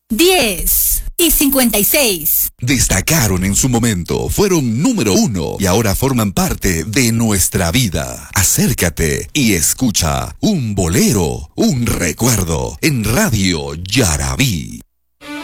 10 y 56. Destacaron en su momento, fueron número 1 y ahora forman parte de nuestra vida. Acércate y escucha un bolero, un recuerdo en Radio Yarabí.